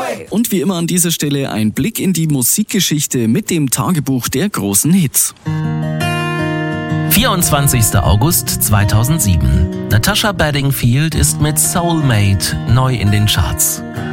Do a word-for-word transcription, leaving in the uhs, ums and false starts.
Und wie immer an dieser Stelle ein Blick in die Musikgeschichte mit dem Tagebuch der großen Hits. vierundzwanzigster August zweitausendsieben. Natasha Bedingfield ist mit Soulmate neu in den Charts.